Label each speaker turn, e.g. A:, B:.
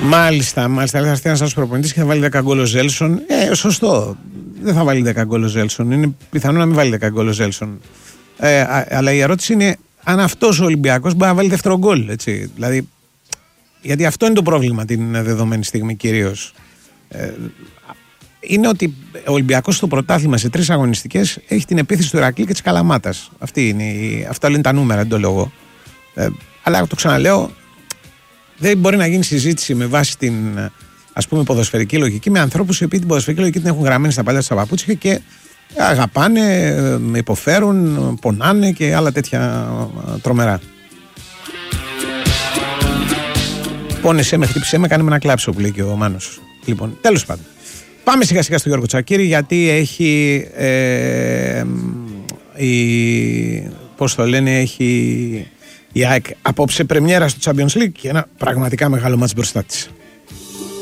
A: Μάλιστα. Θα έρθει ένας άλλος προπονητής και θα βάλει 10 γκολ ο Ζέλσον. Σωστό. Δεν θα βάλει 10 γκολ ο Ζέλσον. Είναι πιθανό να μην βάλει 10 γκολ ο Ζέλσον. Αλλά η ερώτηση είναι αν αυτός ο Ολυμπιακός μπορεί να βάλει δεύτερο γκολ. Δηλαδή, γιατί αυτό είναι το πρόβλημα την δεδομένη στιγμή κυρίως. Είναι ότι ο Ολυμπιακός στο πρωτάθλημα σε 3 αγωνιστικές έχει την επίθεση του Ηρακλή και της Καλαμάτας. Αυτά λένε τα νούμερα, δεν το λέω εγώ. Αλλά το ξαναλέω, δεν μπορεί να γίνει συζήτηση με βάση την ας πούμε ποδοσφαιρική λογική με ανθρώπους οι οποίοι την ποδοσφαιρική λογική την έχουν γραμμένη στα παλιά του παπούτσια και αγαπάνε, υποφέρουν, πονάνε και άλλα τέτοια τρομερά. Πόνεσέ με, χτύπησέ με, κάνε με να κλάψω που λέει και ο Μάνος. Λοιπόν, τέλος πάντων. Πάμε σιγά σιγά στο Γιώργο Τσακίρη γιατί έχει πώς το λένε, έχει η ΑΕΚ απόψε πρεμιέρα στο Champions League και ένα πραγματικά μεγάλο μάτς μπροστά της.